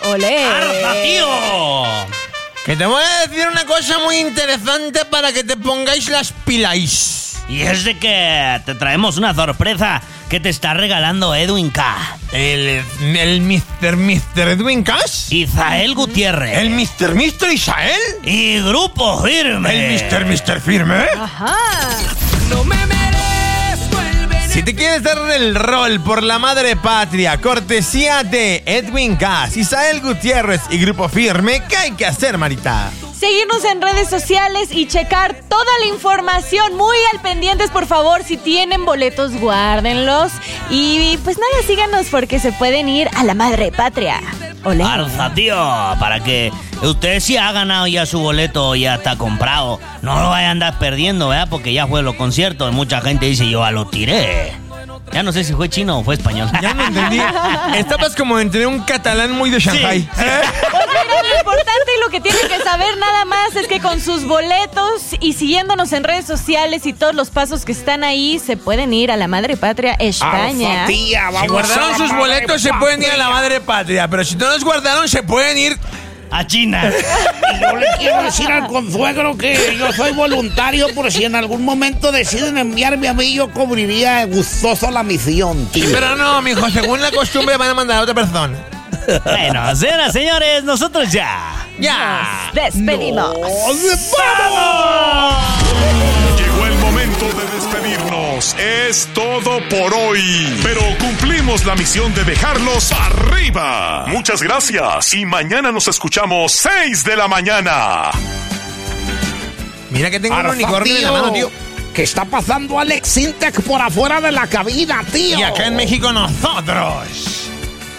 ¡Olé! ¡Arza, tío! Que te voy a decir una cosa muy interesante para que te pongáis las pilas. Y es de que te traemos una sorpresa que te está regalando Edwin K. ¿El Mr. Edwin Cash? Isael Gutiérrez. ¿El Mr. Isael? Y Grupo Firme. ¿El Mr. Firme? Ajá. No me merezco el beneficio. Si te quieres dar el rol por la madre patria, cortesía de Edwin Cash, Isael Gutiérrez y Grupo Firme, ¿qué hay que hacer, Marita? Seguirnos en redes sociales y checar toda la información. Muy al pendientes, por favor. Si tienen boletos, guárdenlos. Y pues nada, síganos porque se pueden ir a la madre patria. Olé. Arza, tío, para que usted si ha ganado ya su boleto, ya está comprado, no lo vaya a andar perdiendo, ¿verdad? Porque ya fue los conciertos y mucha gente dice, yo ya lo tiré. Ya no sé si fue chino o fue español. Ya no entendí. Estabas como entre un catalán muy de Shanghai. Sí. Pues mira, lo importante y lo que tienen que saber nada más es que con sus boletos y siguiéndonos en redes sociales y todos los pasos que están ahí, se pueden ir a la madre patria España. Si guardaron sus boletos, se pueden ir a la madre patria. Pero si no los guardaron, se pueden ir A China. Y yo le quiero decir al consuegro que yo soy voluntario por si en algún momento deciden enviarme a mí, yo cubriría gustoso la misión, tío. Pero no, mijo, según la costumbre van a mandar a otra persona. Bueno, señoras, señores, nosotros ya. ¡Ya! Despedimos. ¡Vamos! Llegó el momento de despedirnos. Es todo por hoy. Pero cumplimos la misión de dejarlos arriba. Muchas gracias. Y mañana nos escuchamos 6 de la mañana. Mira que tengo un Arfa, unicornio en la mano, tío. ¿Qué está pasando Alex Intec por afuera de la cabina, tío? Y acá en México nosotros.